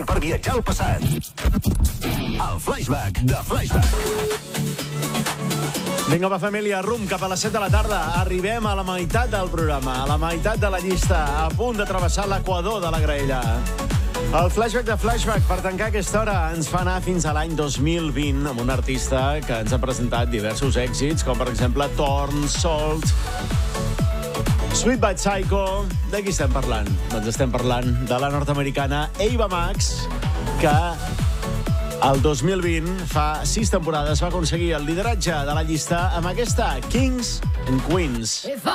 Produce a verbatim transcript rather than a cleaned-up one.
Per viatjar al passat. El flashback de Flashback. Vinga, va, família, rum cap a les set de la tarda. Arribem a la meitat del programa, a la meitat de la llista, a punt de travessar l'equador de la graella. El flashback de Flashback, per tancar aquesta hora, ens fa anar fins a l'any dos mil vint amb un artista que ens ha presentat diversos èxits, com per exemple Torn, Salt, Sweet But Psycho. De qui estem parlant? Doncs estem parlant de la nord-americana Ava Max, que el dos mil vint, fa sis temporades, va aconseguir el lideratge de la llista amb aquesta Kings and Queens.